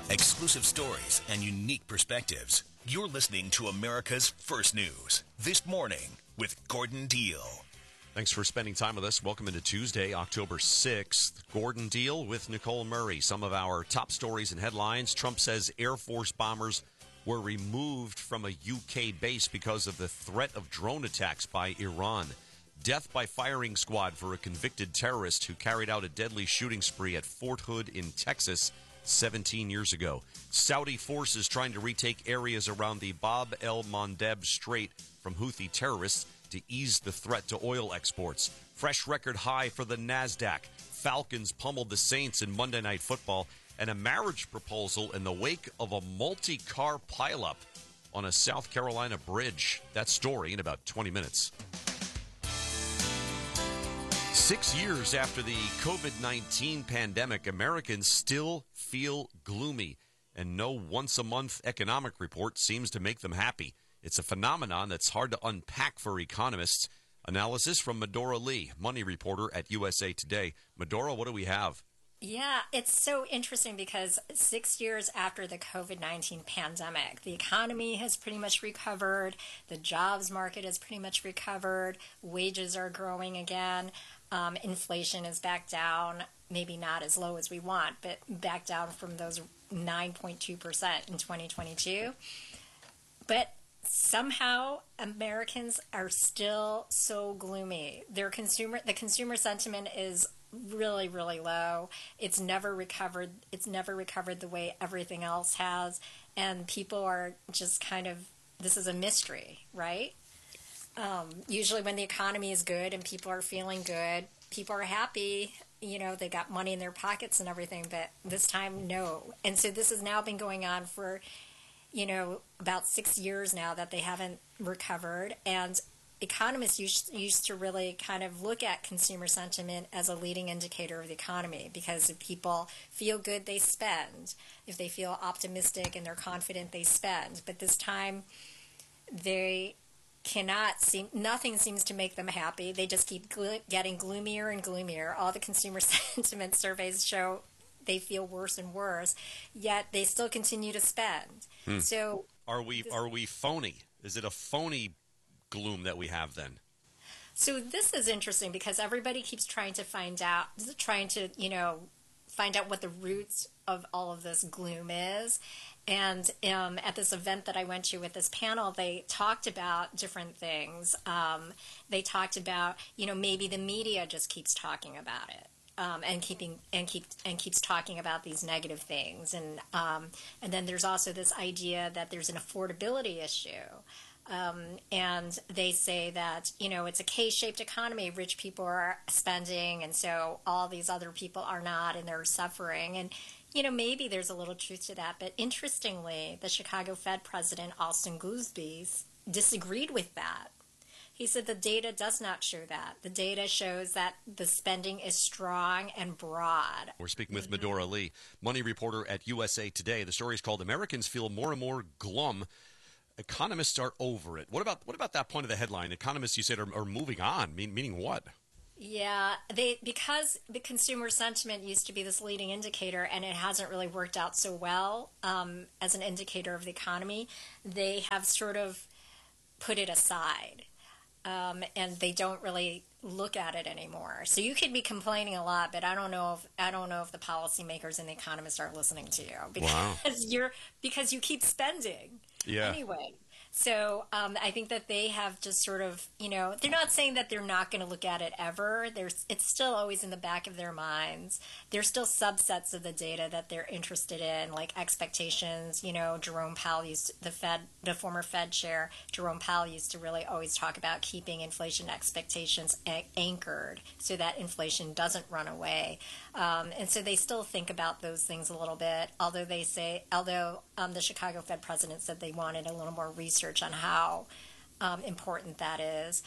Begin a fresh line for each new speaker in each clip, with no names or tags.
Exclusive stories and unique perspectives. You're listening to America's First News. This Morning with Gordon Deal.
Thanks for spending time with us. Welcome into Tuesday, October 6th. Gordon Deal with Nicole Murray. Some of our top stories and headlines. Trump says Air Force bombers were removed from a UK base because of the threat of drone attacks by Iran. Death by firing squad for a convicted terrorist who carried out a deadly shooting spree at Fort Hood in Texas 17 years ago. Saudi forces trying to retake areas around the Bab el-Mandeb Strait from Houthi terrorists to ease the threat to oil exports. Fresh record high for the NASDAQ. Falcons pummeled the Saints in Monday Night Football. And a marriage proposal in the wake of a multi-car pileup on a South Carolina bridge. That story in about 20 minutes. 6 years after the COVID-19 pandemic, Americans still feel gloomy, and no once-a-month economic report seems to make them happy. It's a phenomenon that's hard to unpack for economists. Analysis from Medora Lee, money reporter at USA Today. Medora, what do we have?
Yeah, it's so interesting because 6 years after the COVID-19 pandemic, the economy has pretty much recovered, the jobs market has pretty much recovered, wages are growing again, inflation is back down, maybe not as low as we want, but back down from those 9.2% in 2022. But somehow Americans are still so gloomy. The consumer sentiment is really, really low. It's never recovered. It's never recovered the way everything else has. And people are just this is a mystery, right? Usually when the economy is good and people are feeling good, people are happy, they got money in their pockets and everything, but this time, no. And so this has now been going on for, about 6 years now that they haven't recovered. And economists used to really kind of look at consumer sentiment as a leading indicator of the economy, because if people feel good, they spend. If they feel optimistic and they're confident, they spend. But this time, nothing seems to make them happy. They just keep getting gloomier and gloomier. All the consumer sentiment surveys show they feel worse and worse, yet they still continue to spend. So
are we phony? Is it a phony gloom that we have then?
So this is interesting because everybody keeps trying to find out what the roots of all of this gloom is. And at this event that I went to with this panel, they talked about different things. They talked about, maybe the media just keeps talking about it. And keeps talking about these negative things, and then there's also this idea that there's an affordability issue, and they say that it's a K-shaped economy. Rich people are spending, and so all these other people are not, and they're suffering. And maybe there's a little truth to that. But interestingly, the Chicago Fed president Austin Goolsbee disagreed with that. He said the data does not show that. The data shows that the spending is strong and broad.
We're speaking with Medora Lee, money reporter at USA Today. The story is called "Americans Feel More and More Glum. Economists Are Over It." What about that point of the headline? Economists, you said, are moving on. Meaning what?
Yeah, because the consumer sentiment used to be this leading indicator, and it hasn't really worked out so well as an indicator of the economy. They have sort of put it aside. And they don't really look at it anymore. So you could be complaining a lot, but I don't know if the policymakers and the economists are listening to you because you keep spending.
Yeah.
Anyway. So I think that they have just sort of, they're not saying that they're not going to look at it ever. It's still always in the back of their minds. There's still subsets of the data that they're interested in, like expectations. Jerome Powell the former Fed chair, Jerome Powell used to really always talk about keeping inflation expectations anchored so that inflation doesn't run away. And so they still think about those things a little bit, although the Chicago Fed president said they wanted a little more research on how important that is.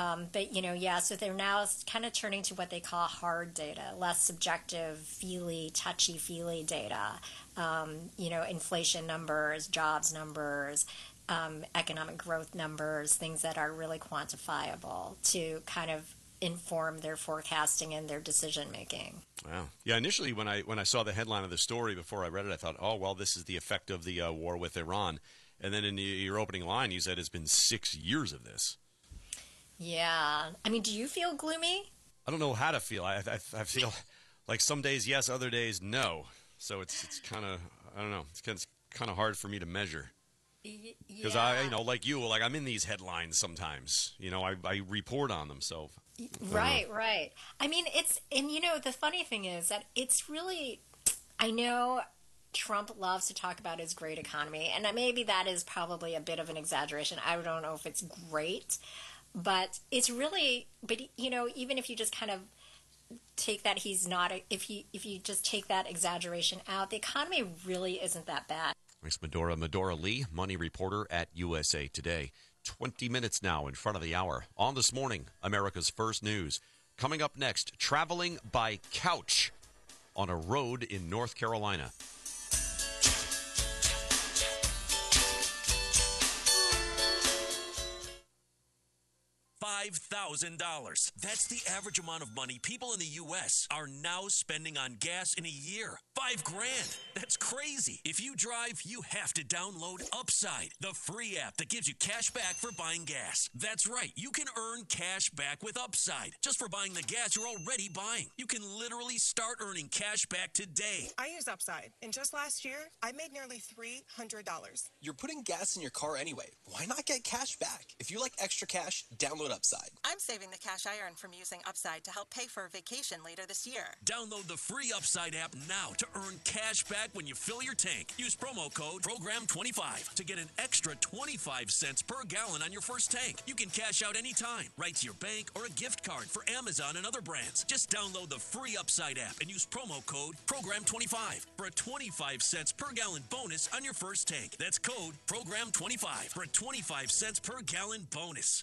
So they're now kind of turning to what they call hard data, less subjective, touchy-feely data. Inflation numbers, jobs numbers, economic growth numbers, things that are really quantifiable to kind of inform their forecasting and their decision making.
Wow. Yeah, initially when I saw the headline of the story before I read it, I thought, oh, well, this is the effect of the war with Iran. And then in your opening line, you said it's been 6 years of this.
Yeah. I mean, do you feel gloomy?
I don't know how to feel. I feel like some days yes, other days no. So it's kind of, I don't know, it's kind of hard for me to measure. Because like you, like I'm in these headlines sometimes. I report on them. So
right. I mean, the funny thing is that it's really, I know Trump loves to talk about his great economy, and maybe that is probably a bit of an exaggeration. I don't know if it's great, but it's really, even if you just kind of take that if you just take that exaggeration out, the economy really isn't that bad.
Thanks, Medora. Medora Lee, money reporter at USA Today. 20 minutes now in front of the hour. On This Morning, America's First News. Coming up next, traveling by couch on a road in North Carolina.
$5,000. That's the average amount of money people in the U.S. are now spending on gas in a year. $5,000. That's crazy. If you drive, you have to download Upside, the free app that gives you cash back for buying gas. That's right. You can earn cash back with Upside just for buying the gas you're already buying. You can literally start earning cash back today.
I use Upside, and just last year, I made nearly $300.
You're putting gas in your car anyway. Why not get cash back? If you like extra cash, download Upside.
I'm saving the cash I earn from using Upside to help pay for a vacation later this year.
Download the free Upside app now to earn cash back when you fill your tank. Use promo code PROGRAM25 to get an extra 25 cents per gallon on your first tank. You can cash out anytime, right to your bank or a gift card for Amazon and other brands. Just download the free Upside app and use promo code PROGRAM25 for a 25 cents per gallon bonus on your first tank. That's code PROGRAM25 for a 25 cents per gallon bonus.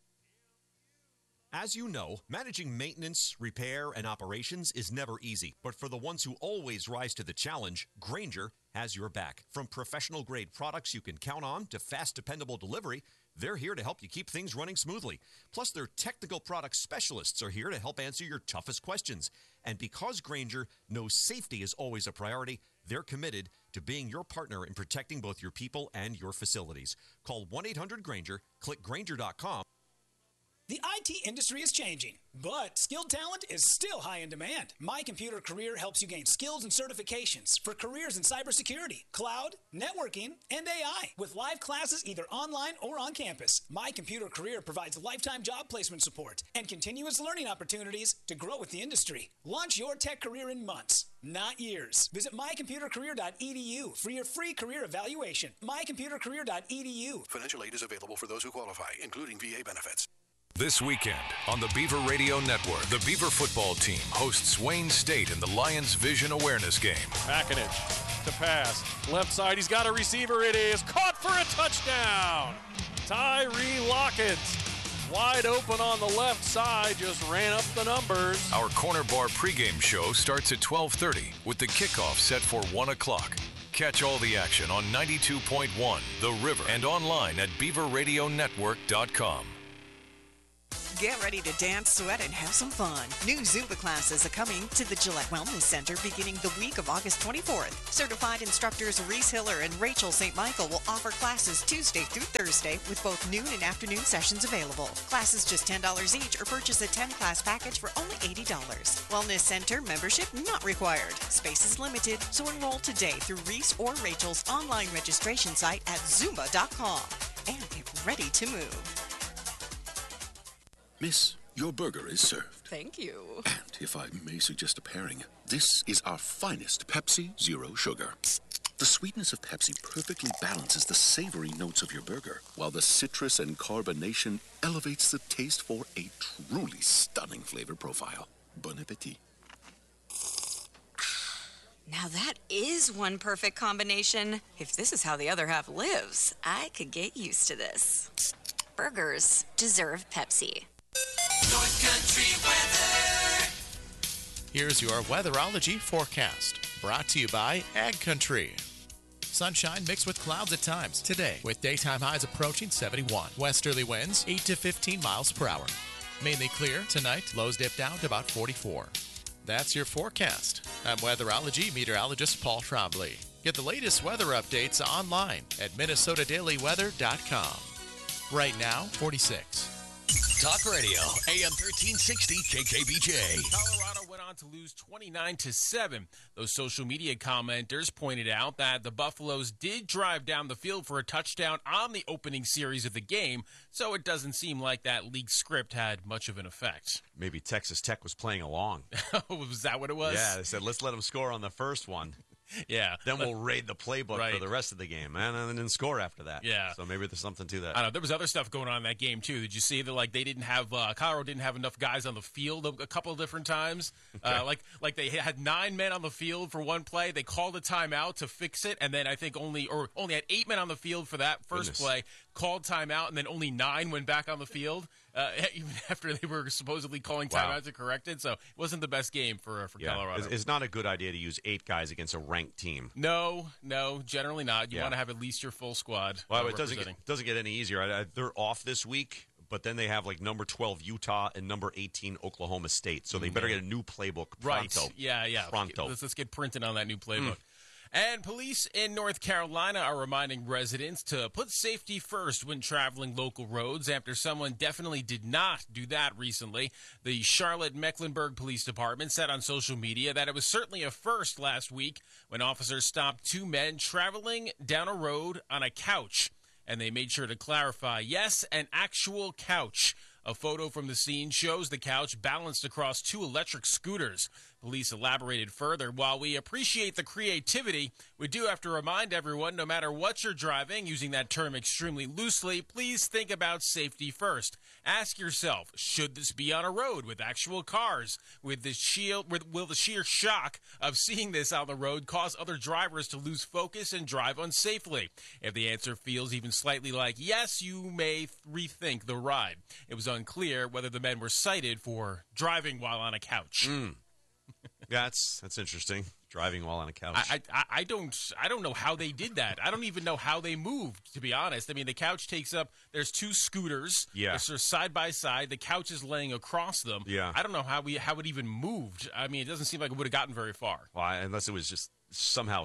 As you know, managing maintenance, repair, and operations is never easy. But for the ones who always rise to the challenge, Grainger has your back. From professional-grade products you can count on to fast, dependable delivery, they're here to help you keep things running smoothly. Plus, their technical product specialists are here to help answer your toughest questions. And because Grainger knows safety is always a priority, they're committed to being your partner in protecting both your people and your facilities. Call 1-800-GRAINGER, click Grainger.com.
The IT industry is changing, but skilled talent is still high in demand. My Computer Career helps you gain skills and certifications for careers in cybersecurity, cloud, networking, and AI. With live classes either online or on campus, My Computer Career provides lifetime job placement support and continuous learning opportunities to grow with the industry. Launch your tech career in months, not years. Visit mycomputercareer.edu for your free career evaluation. mycomputercareer.edu.
Financial aid is available for those who qualify, including VA benefits.
This weekend on the Beaver Radio Network, the Beaver football team hosts Wayne State in the Lions Vision Awareness Game.
Pakinich to pass. Left side, he's got a receiver. It is caught for a touchdown. Tyree Lockett, wide open on the left side, just ran up the numbers.
Our Corner Bar pregame show starts at 12:30 with the kickoff set for 1 o'clock. Catch all the action on 92.1 The River and online at BeaverRadioNetwork.com.
Get ready to dance, sweat, and have some fun. New Zumba classes are coming to the Gillette Wellness Center beginning the week of August 24th. Certified instructors Reese Hiller and Rachel St. Michael will offer classes Tuesday through Thursday with both noon and afternoon sessions available. Classes just $10 each or purchase a 10-class package for only $80. Wellness Center membership not required. Space is limited, so enroll today through Reese or Rachel's online registration site at Zumba.com and get ready to move.
Miss, your burger is served.
Thank you.
And if I may suggest a pairing, this is our finest Pepsi Zero Sugar. The sweetness of Pepsi perfectly balances the savory notes of your burger, while the citrus and carbonation elevates the taste for a truly stunning flavor profile. Bon appetit.
Now that is one perfect combination. If this is how the other half lives, I could get used to this. Burgers deserve Pepsi.
North Country weather.
Here's your weatherology forecast, brought to you by Ag Country. Sunshine mixed with clouds at times today, with daytime highs approaching 71. Westerly winds 8 to 15 miles per hour. Mainly clear tonight. Lows dip down to about 44. That's your forecast. I'm weatherology meteorologist Paul Trombley. Get the latest weather updates online at MinnesotaDailyWeather.com. Right now, 46.
Talk Radio, AM 1360 KKBJ.
Colorado went on to lose 29-7. Those social media commenters pointed out that the Buffaloes did drive down the field for a touchdown on the opening series of the game, so it doesn't seem like that league script had much of an effect.
Maybe Texas Tech was playing along.
Was that what it was?
Yeah, they said, let's let them score on the first one.
Yeah.
Then we'll raid the playbook for the rest of the game, and then score after that.
Yeah.
So maybe there's something to that.
I don't know. There was other stuff going on in that game, too. Did you see that, like, they didn't have, Colorado didn't have enough guys on the field a couple of different times? Okay. Like they had 9 men on the field for one play. They called a timeout to fix it, and then I think only had 8 men on the field for that first play, called timeout, and then only 9 went back on the field. Even after they were supposedly calling timeout to correct it. So it wasn't the best game for Colorado.
It's not a good idea to use 8 guys against a ranked team.
No, generally not. You want to have at least your full squad.
Well, it doesn't get any easier. They're off this week, but then they have like number 12 Utah and number 18 Oklahoma State. So they better get a new playbook pronto.
Right. Yeah.
Pronto.
Let's get printed on that new playbook. And police in North Carolina are reminding residents to put safety first when traveling local roads after someone definitely did not do that recently. The Charlotte-Mecklenburg Police Department said on social media that it was certainly a first last week when officers stopped 2 men traveling down a road on a couch. And they made sure to clarify, yes, an actual couch. A photo from the scene shows the couch balanced across 2 electric scooters. Police elaborated further. While we appreciate the creativity, we do have to remind everyone, no matter what you're driving, using that term extremely loosely, please think about safety first. Ask yourself, should this be on a road with actual cars? Will the sheer shock of seeing this on the road cause other drivers to lose focus and drive unsafely? If the answer feels even slightly like yes, you may rethink the ride. It was unclear whether the men were cited for driving while on a couch.
Yeah, that's interesting. Driving while on a couch.
I don't know how they did that. I don't even know how they moved, to be honest. I mean, the couch takes up, there's 2 scooters.
Yeah.
They're side by side. The couch is laying across them.
Yeah.
I don't know how it even moved. I mean, it doesn't seem like it would have gotten very far.
Well, unless it was just somehow,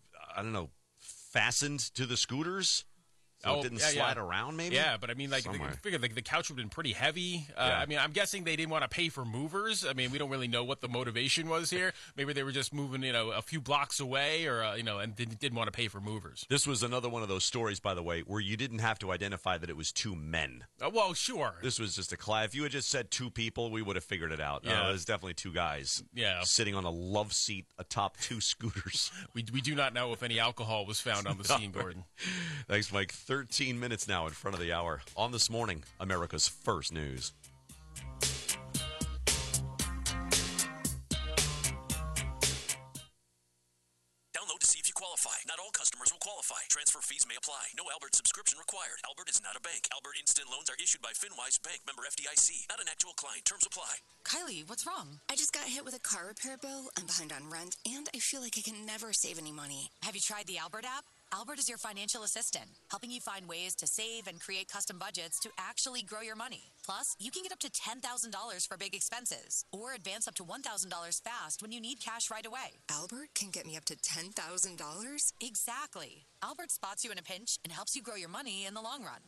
fastened to the scooters. So it didn't slide around, maybe?
Yeah, but I mean, like, I figure the couch would have been pretty heavy. I mean, I'm guessing they didn't want to pay for movers. I mean, we don't really know what the motivation was here. Maybe they were just moving, a few blocks away or, and didn't want to pay for movers.
This was another one of those stories, by the way, where you didn't have to identify that it was 2 men.
Well, sure.
This was just if you had just said 2 people, we would have figured it out.
Yeah.
It was definitely 2 guys.
Yeah.
Sitting on a love seat atop 2 scooters.
We do not know if any alcohol was found on the scene, Gordon.
Thanks, Mike. 13 minutes now in front of the hour. On This Morning, America's First News.
Download to see if you qualify. Not all customers will qualify. Transfer fees may apply. No Albert subscription required. Albert is not a bank. Albert Instant Loans are issued by FinWise Bank, member FDIC. Not an actual client. Terms apply.
Kylie, what's wrong? I just got hit with a car repair bill. I'm behind on rent, and I feel like I can never save any money.
Have you tried the Albert app? Albert is your financial assistant, helping you find ways to save and create custom budgets to actually grow your money. Plus, you can get up to $10,000 for big expenses or advance up to $1,000 fast when you need cash right away.
Albert can get me up to $10,000?
Exactly. Albert spots you in a pinch and helps you grow your money in the long run.